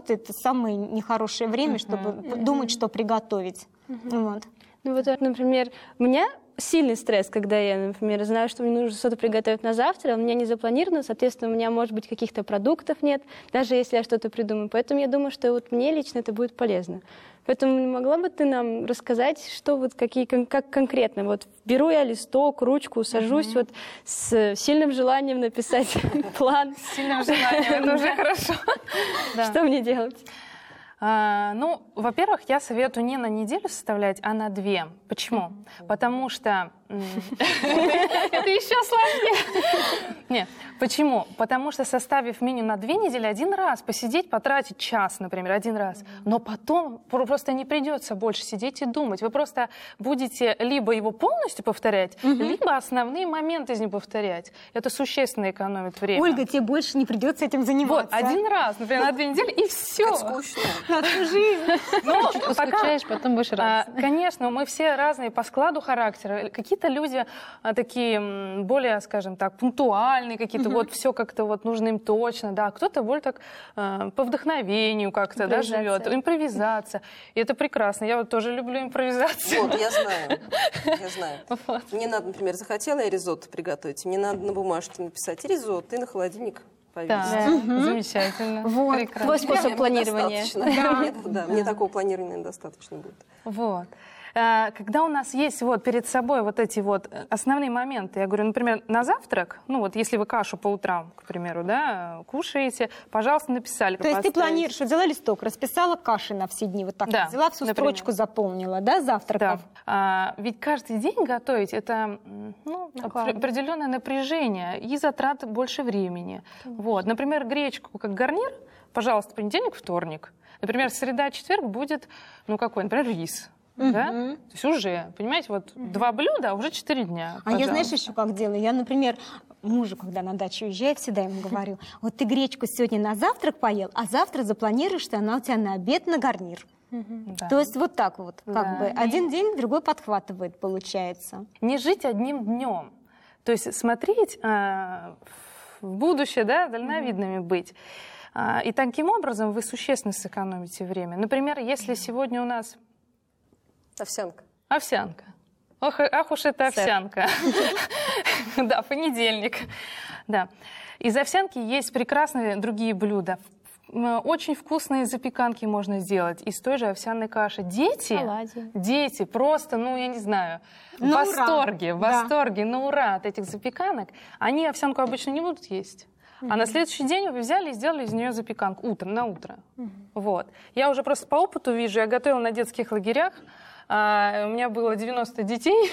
август — это самое нехорошее время, чтобы думать, что приготовить. Вот. Ну вот, например, у меня сильный стресс, когда я, например, знаю, что мне нужно что-то приготовить на завтра, у меня не запланировано, соответственно, у меня, может быть, каких-то продуктов нет, даже если я что-то придумаю. Поэтому я думаю, что вот мне лично это будет полезно. Поэтому могла бы ты нам рассказать, что вот как конкретно? Вот беру я листок, ручку, сажусь вот с сильным желанием написать план. С сильным желанием, это уже хорошо. Что мне делать? Ну, во-первых, я советую не на неделю составлять, а на 2. Почему? Потому что... Это еще сложнее. Нет, почему? Потому что, составив меню на 2 недели, один раз посидеть, потратить час, например, один раз, но потом просто не придется больше сидеть и думать. Вы просто будете либо его полностью повторять, либо основные моменты из него повторять. Это существенно экономит время. Ольга, тебе больше не придется этим заниматься. Вот, один раз, например, на 2 недели, и все. Как скучно. На всю жизнь. Скучаешь, потом будешь радоваться. Конечно, мы все разные по складу характера. Какие-то люди такие более, скажем так, пунктуальные, какие-то вот все как-то вот нужно им точно, да. Кто-то более так по вдохновению как-то, да, живет. Импровизация. И это прекрасно. Я вот тоже люблю импровизацию. Вот, я знаю. Я знаю. Вот. Мне надо, например, захотела я ризотто приготовить, мне надо на бумажке написать ризотто и на холодильник повесить. Да, замечательно. Вот. Прекрасно. Твой способ планирования. Мне такого планирования достаточно будет. Вот. Когда у нас есть вот перед собой вот эти вот основные моменты, я говорю, например, на завтрак, ну вот если вы кашу по утрам, к примеру, да, кушаете, пожалуйста, написали. То есть ты планируешь, взяла листок, расписала каши на все дни, вот так, да, взяла всю например. строчку, заполнила, да, завтраков? Да. Ведь каждый день готовить это определенное напряжение и затраты больше времени. Вот. Например, гречку как гарнир, пожалуйста, понедельник, вторник. Например, среда, четверг будет, например, рис. Да? То есть уже, понимаете, вот 2 блюда, а уже 4 дня. А я, знаешь, еще как делаю? Я, например, мужу, когда на дачу уезжаю, всегда ему говорю, вот ты гречку сегодня на завтрак поел, а завтра запланируешь, что она у тебя на обед, на гарнир. Да. То есть вот так вот, как бы, один день другой подхватывает, получается. Не жить одним днем. То есть смотреть в будущее, да, дальновидными быть. И таким образом вы существенно сэкономите время. Например, если сегодня у нас... Овсянка. Овсянка. Ах уж это овсянка. Да, понедельник. Да. Из овсянки есть прекрасные другие блюда. Очень вкусные запеканки можно сделать из той же овсяной каши. Дети просто, я не знаю, в восторге, на ура от этих запеканок. Они овсянку обычно не будут есть. А на следующий день вы взяли и сделали из нее запеканку на утро. Вот. Я уже просто по опыту вижу, я готовила на детских лагерях. У меня было 90 детей,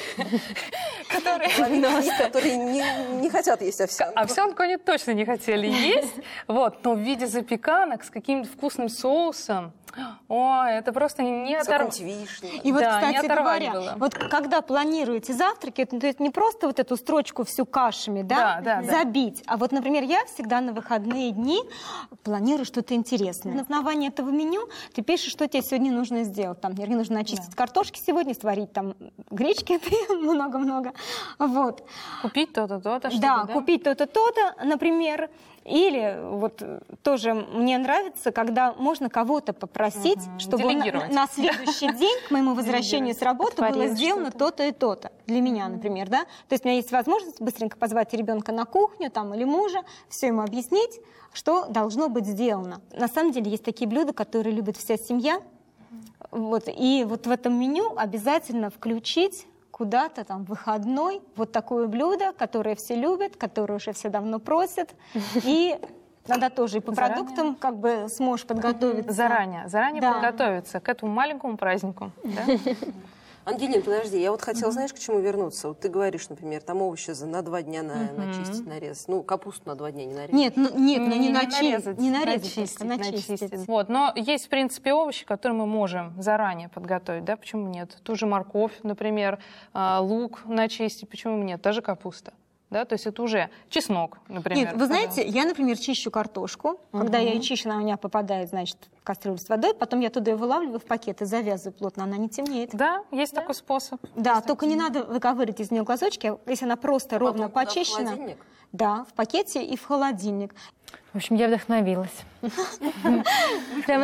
которые не хотят есть овсянку. Овсянку они точно не хотели есть, вот, но в виде запеканок с каким-то вкусным соусом. Ой, это просто не оторвать. И вот, кстати говоря, вот когда планируете завтраки, то это не просто вот эту строчку всю кашами, забить, а вот, например, я всегда на выходные дни планирую что-то интересное. На основании этого меню ты пишешь, что тебе сегодня нужно сделать. Там, мне нужно начистить картошки сегодня, сварить там гречки, много-много. Вот. Купить то-то, то-то. Да, купить то-то, то-то, например. Или вот тоже мне нравится, когда можно кого-то попросить, чтобы на следующий день к моему возвращению с работы было сделано то-то и то-то. Для меня, например, да. То есть у меня есть возможность быстренько позвать ребенка на кухню там, или мужа, все ему объяснить, что должно быть сделано. На самом деле есть такие блюда, которые любит вся семья. Вот, и вот в этом меню обязательно включить куда-то там выходной вот такое блюдо, которое все любят, которое уже все давно просят. И надо тоже и по продуктам как бы сможешь подготовиться. Заранее подготовиться к этому маленькому празднику. Ангелина, подожди, я вот хотела, знаешь, к чему вернуться? Вот ты говоришь, например, там овощи на 2 дня начистить, нарезать. Капусту на 2 дня не нарезать. Нет, не нарезать, начистить. Вот, но есть, в принципе, овощи, которые мы можем заранее подготовить, да, почему нет? Ту же морковь, например, лук начистить, почему нет? Та же капуста. Да, то есть это уже чеснок, например. Нет, вы знаете, я, например, чищу картошку. Когда я ее чищу, она у меня попадает, значит, в кастрюлю с водой, потом я туда ее вылавливаю в пакет и завязываю плотно, она не темнеет. Да, есть такой способ. Да, только не надо выковыривать из нее глазочки, если она просто ровно почищена. В холодильник? Да, в пакете и в холодильник. В общем, я вдохновилась.